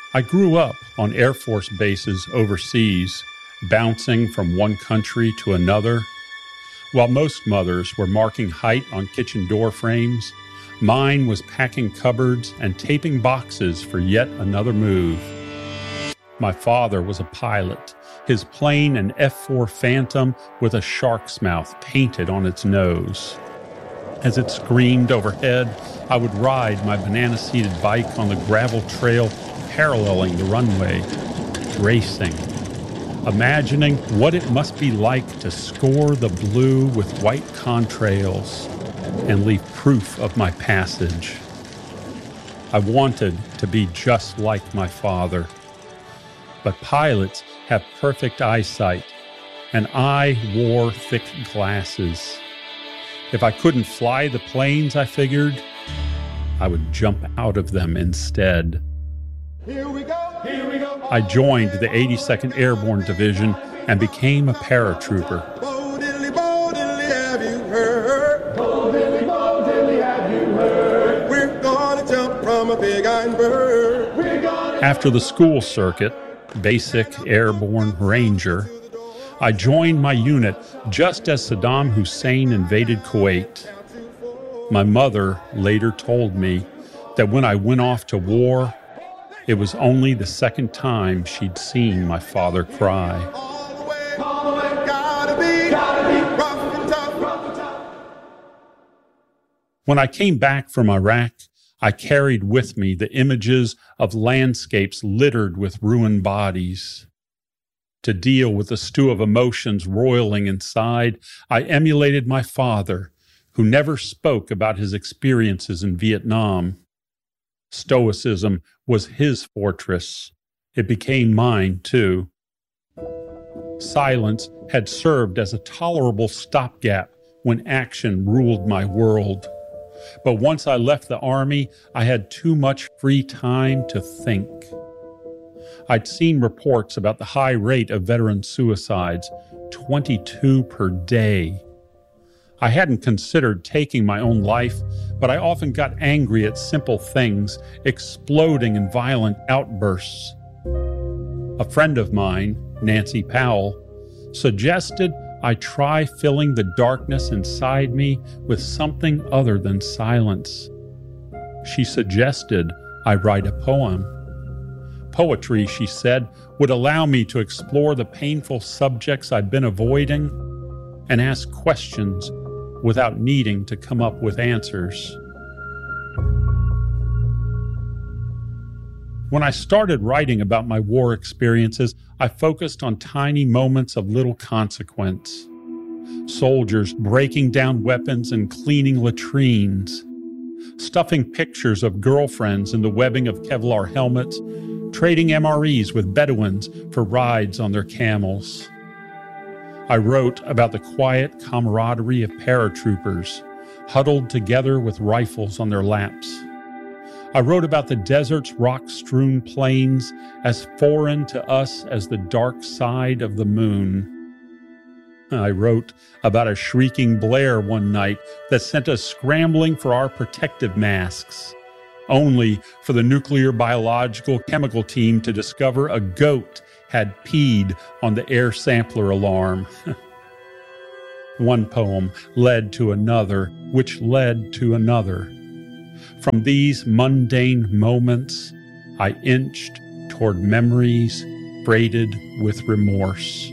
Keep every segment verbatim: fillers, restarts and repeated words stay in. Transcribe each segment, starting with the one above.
I grew up on Air Force bases overseas, bouncing from one country to another. While most mothers were marking height on kitchen door frames, mine was packing cupboards and taping boxes for yet another move. My father was a pilot, his plane an F four Phantom with a shark's mouth painted on its nose. As it screamed overhead, I would ride my banana-seated bike on the gravel trail paralleling the runway, racing, imagining what it must be like to score the blue with white contrails and leave proof of my passage. I wanted to be just like my father. But pilots have perfect eyesight, and I wore thick glasses. If I couldn't fly the planes, I figured, I would jump out of them instead. Here we go, here we go. I joined the eighty-second Airborne Division and became a paratrooper. Bo diddly, bo diddly, have you heard? Bo diddly, bo diddly, have you heard? We're gonna jump from a big iron bird. We're gonna After the school circuit, Basic Airborne Ranger, I joined my unit just as Saddam Hussein invaded Kuwait. My mother later told me that when I went off to war, it was only the second time she'd seen my father cry. All the way, all the way, gotta be, gotta be rough and tough, rough and tough. When I came back from Iraq, I carried with me the images of landscapes littered with ruined bodies. To deal with the stew of emotions roiling inside, I emulated my father, who never spoke about his experiences in Vietnam. Stoicism was his fortress. It became mine, too. Silence had served as a tolerable stopgap when action ruled my world. But once I left the Army, I had too much free time to think. I'd seen reports about the high rate of veteran suicides, twenty-two per day. I hadn't considered taking my own life, but I often got angry at simple things, exploding in violent outbursts. A friend of mine, Nancy Powell, suggested I try filling the darkness inside me with something other than silence. She suggested I write a poem. Poetry, she said, would allow me to explore the painful subjects I'd been avoiding and ask questions without needing to come up with answers. When I started writing about my war experiences, I focused on tiny moments of little consequence. Soldiers breaking down weapons and cleaning latrines, stuffing pictures of girlfriends in the webbing of Kevlar helmets, trading M R Es with Bedouins for rides on their camels. I wrote about the quiet camaraderie of paratroopers, huddled together with rifles on their laps. I wrote about the desert's rock-strewn plains as foreign to us as the dark side of the moon. I wrote about a shrieking blare one night that sent us scrambling for our protective masks, only for the nuclear biological chemical team to discover a goat had peed on the air sampler alarm. One poem led to another, which led to another. From these mundane moments, I inched toward memories freighted with remorse.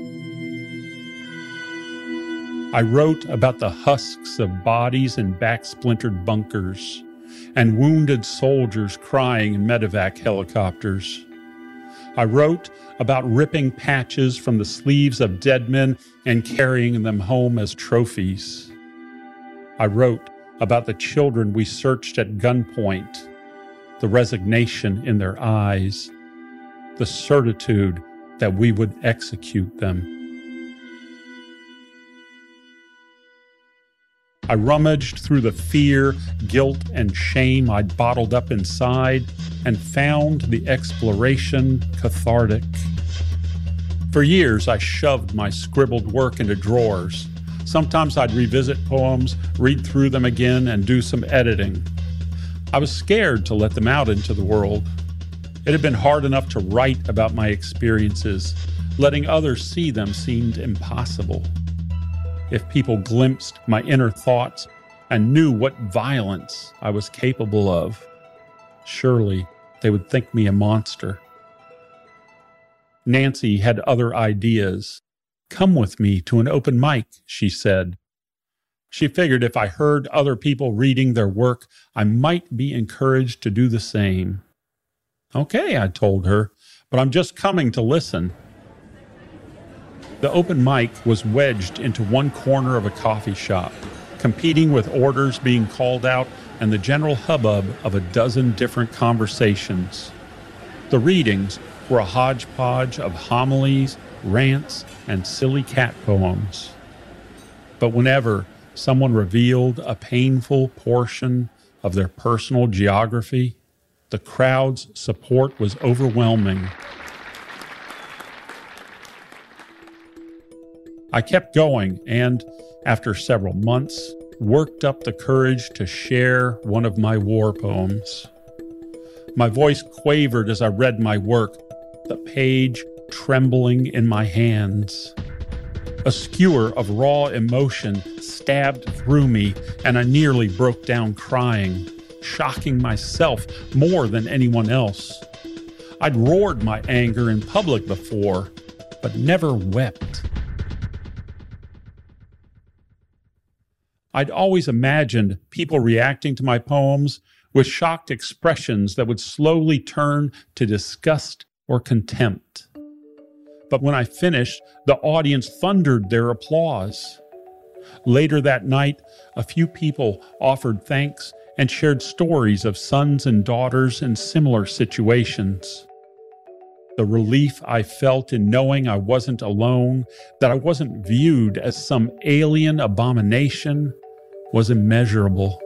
I wrote about the husks of bodies in back-splintered bunkers and wounded soldiers crying in medevac helicopters. I wrote about ripping patches from the sleeves of dead men and carrying them home as trophies. I wrote about the children we searched at gunpoint, the resignation in their eyes, the certitude that we would execute them. I rummaged through the fear, guilt, and shame I'd bottled up inside and found the exploration cathartic. For years, I shoved my scribbled work into drawers. Sometimes I'd revisit poems, read through them again, and do some editing. I was scared to let them out into the world. It had been hard enough to write about my experiences. Letting others see them seemed impossible. If people glimpsed my inner thoughts and knew what violence I was capable of, surely they would think me a monster. Nancy had other ideas. "Come with me to an open mic," she said. She figured if I heard other people reading their work, I might be encouraged to do the same. "Okay," I told her, "but I'm just coming to listen." The open mic was wedged into one corner of a coffee shop, competing with orders being called out and the general hubbub of a dozen different conversations. The readings were a hodgepodge of homilies, rants, and silly cat poems. But whenever someone revealed a painful portion of their personal geography, the crowd's support was overwhelming. I kept going and, after several months, worked up the courage to share one of my war poems. My voice quavered as I read my work, the page trembling in my hands. A skewer of raw emotion stabbed through me, and I nearly broke down crying, shocking myself more than anyone else. I'd roared my anger in public before, but never wept. I'd always imagined people reacting to my poems with shocked expressions that would slowly turn to disgust or contempt. But when I finished, the audience thundered their applause. Later that night, a few people offered thanks and shared stories of sons and daughters in similar situations. The relief I felt in knowing I wasn't alone, that I wasn't viewed as some alien abomination, was immeasurable.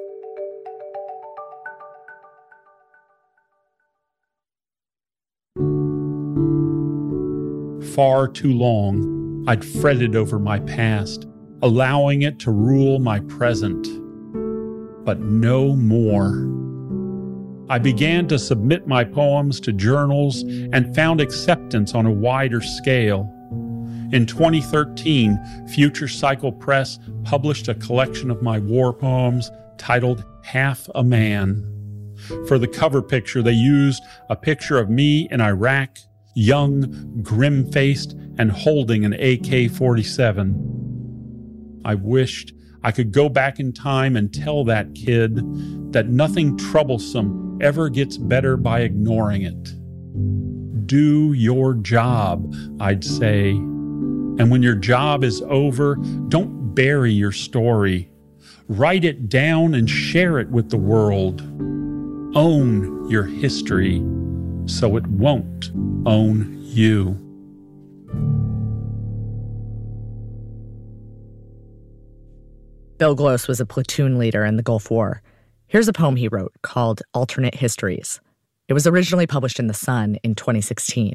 Far too long, I'd fretted over my past, allowing it to rule my present. But no more. I began to submit my poems to journals and found acceptance on a wider scale. In twenty thirteen, Future Cycle Press published a collection of my war poems titled Half a Man. For the cover picture, they used a picture of me in Iraq, young, grim-faced, and holding an A K forty-seven. I wished I could go back in time and tell that kid that nothing troublesome ever gets better by ignoring it. Do your job, I'd say. And when your job is over, don't bury your story. Write it down and share it with the world. Own your history so it won't own you. Bill Gloss was a platoon leader in the Gulf War. Here's a poem he wrote called Alternate Histories. It was originally published in The Sun in twenty sixteen.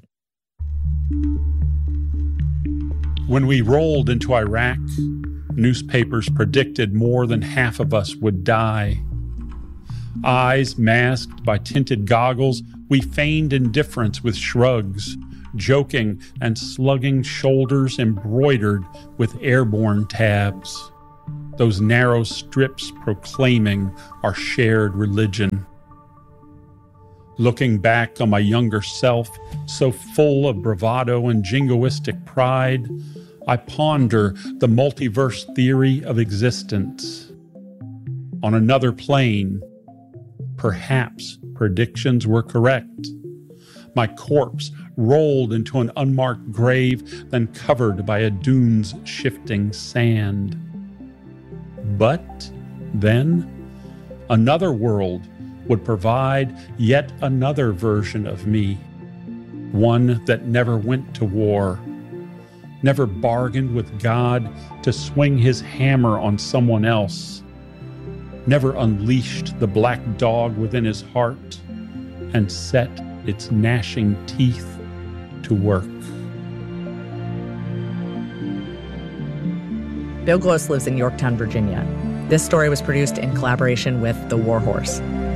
When we rolled into Iraq, newspapers predicted more than half of us would die. Eyes masked by tinted goggles, we feigned indifference with shrugs, joking and slugging shoulders embroidered with airborne tabs. Those narrow strips proclaiming our shared religion. Looking back on my younger self, so full of bravado and jingoistic pride, I ponder the multiverse theory of existence. On another plane, perhaps predictions were correct. My corpse rolled into an unmarked grave, then covered by a dune's shifting sand. But then, another world would provide yet another version of me, one that never went to war, never bargained with God to swing his hammer on someone else, never unleashed the black dog within his heart and set its gnashing teeth to work. Bill Gloss lives in Yorktown, Virginia. This story was produced in collaboration with The War Horse.